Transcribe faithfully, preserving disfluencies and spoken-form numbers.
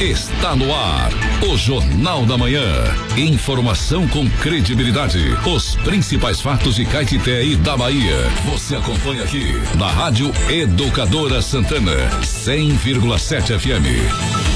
Está no ar o Jornal da Manhã. Informação com credibilidade. Os principais fatos de Caetité e da Bahia. Você acompanha aqui na Rádio Educadora Santana, cem vírgula sete F M.